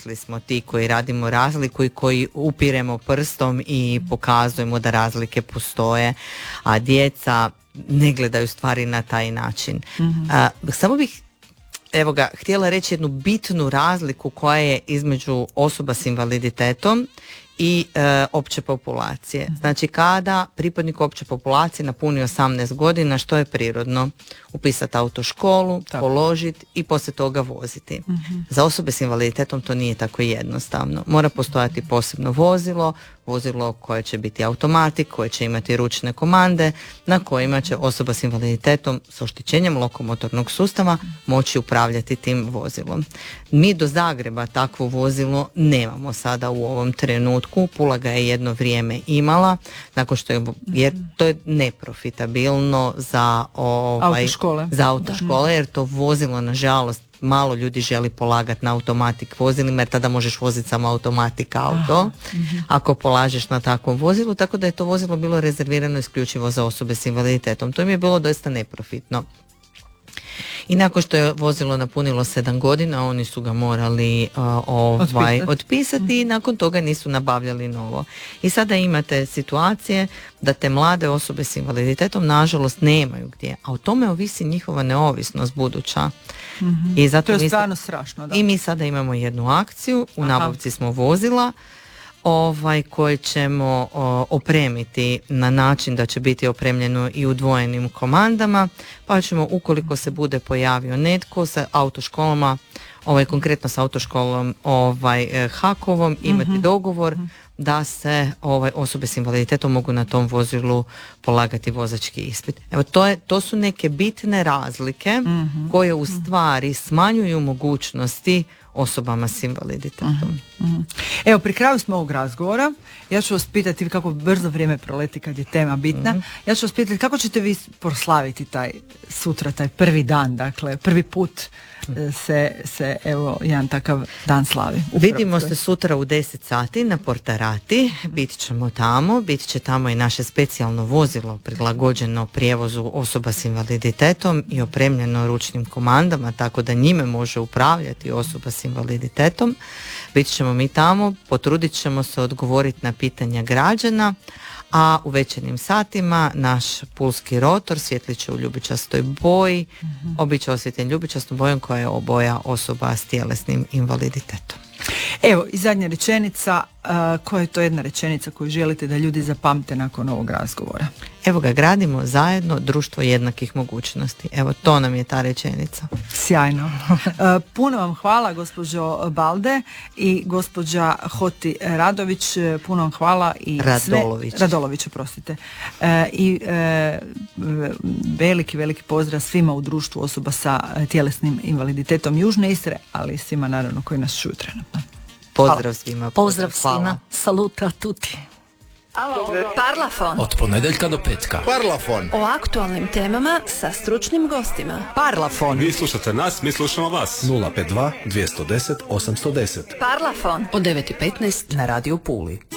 odrasli smo ti koji radimo razliku i koji upiremo prstom i pokazujemo da razlike postoje, a djeca ne gledaju stvari na taj način. Samo bih htjela reći jednu bitnu razliku koja je između osoba s invaliditetom i opće populacije. Znači kada pripadnik opće populacije napuni 18 godina, što je prirodno? Upisati autoškolu, položiti i poslije toga voziti. Za osobe s invaliditetom to nije tako jednostavno. Mora postojati posebno vozilo koje će biti automatik, koje će imati ručne komande, na kojima će osoba s invaliditetom s oštećenjem lokomotornog sustava moći upravljati tim vozilom. Mi do Zagreba takvo vozilo nemamo sada u ovom trenutku. Pula ga je jedno vrijeme imala, nakon što je, jer to je neprofitabilno za autoškole, jer to vozilo, nažalost, malo ljudi želi polagati na automatik vozilima, jer tada možeš voziti samo automatik auto ako polažeš na takvom vozilu, tako da je to vozilo bilo rezervirano isključivo za osobe s invaliditetom. To im je bilo doista neprofitno. I nakon što je vozilo napunilo 7 godina, oni su ga morali otpisati i nakon toga nisu nabavljali novo. I sada imate situacije da te mlade osobe s invaliditetom nažalost nemaju gdje, a o tome ovisi njihova neovisnost buduća. I zato to je stvarno strašno. Da. I mi sada imamo jednu akciju, u nabavci smo vozila koje ćemo opremiti na način da će biti opremljeno i udvojenim komandama, pa ćemo, ukoliko se bude pojavio netko sa autoškolama, konkretno sa autoškolom Hakovom, imati dogovor da se osobe s invaliditetom mogu na tom vozilu polagati vozački ispit. Evo, to su neke bitne razlike koje u stvari smanjuju mogućnosti osobama s invaliditetom. Evo, pri kraju smo ovog razgovora. Ja ću vas pitati, kako brzo vrijeme proleti kad je tema bitna, ja ću vas pitati kako ćete vi proslaviti sutra, taj prvi dan, dakle prvi put se evo jedan takav dan slavi. Vidimo se sutra u 10 sati na Portarati, bit će tamo i naše specijalno vozilo prilagođeno prijevozu osoba s invaliditetom i opremljeno ručnim komandama, tako da njime može upravljati osoba s invaliditetom. Bit ćemo mi tamo, potrudit ćemo se odgovoriti na pitanja građana, a u večernjim satima naš pulski rotor svjetlit će u ljubičastoj boji, bit će osvjetljen ljubičastom bojom koja je boja osoba s tjelesnim invaliditetom. Evo, i zadnja rečenica, koja je to jedna rečenica koju želite da ljudi zapamte nakon ovog razgovora? Evo ga, gradimo zajedno društvo jednakih mogućnosti. Evo, to nam je ta rečenica. Sjajno. Puno vam hvala, gospođo Balde i gospođa Hoti Radović. Puno vam hvala i Radolović, oprostite. I veliki pozdrav svima u društvu osoba sa tjelesnim invaliditetom Južne Istre, ali i svima naravno koji nas čuju trenutno. Pozdrav svima. Pozdrav svima. Saluta a tutti. Parlafon. Od ponedjeljka do petka. Parlafon. O aktualnim temama sa stručnim gostima. Parlafon. Vi slušate nas, mi slušamo vas. 052 210 810. Parlafon. Od 9:15 na Radio Puli.